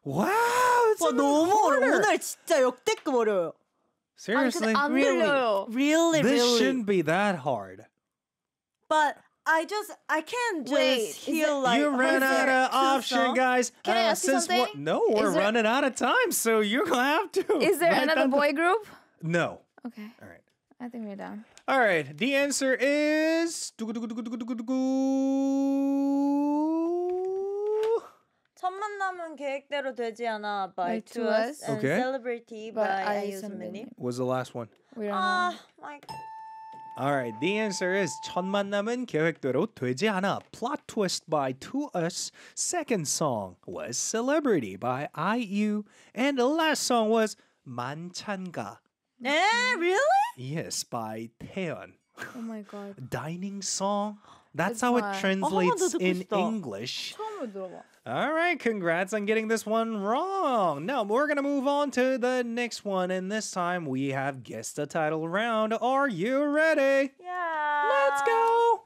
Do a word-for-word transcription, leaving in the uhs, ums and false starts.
Wow, it's 와 even 너무 어려. harder. 오늘 진짜 역대급 어려워요. Seriously, 안 Really, 들려요. really, this really. shouldn't be that hard. But I just I can't just Wait, is hear it- like. You ran is out there of two option, songs? guys. Can I Uh, ask you since what? something? No, we're Is there- running out of time, so you're gonna have to. Is there write another down the- boy group? No. Okay, All right. I think we're done. All right. The answer is. 첫 만남은 계획대로 되지 않아 by By To To Us Us. and Okay. Celebrity By by 아이유 아이유 선배님. 선배님. Was the last one. We don't 아, know. my All right. The answer is 첫 만남은 계획대로 되지 않아. Plot twist by To Us. Second song was Celebrity by I U, and the last song was 만찬가. 에, really? Yes, by 태연. Oh my god. Dining song. That's That's how it why. translates 어, 한번 더 듣고 in 싶다. English. 처음으로 들어봐. All right, congrats on getting this one wrong. Now we're gonna move on to the next one, and this time we have guessed the title round. Are you ready? Yeah. Let's go.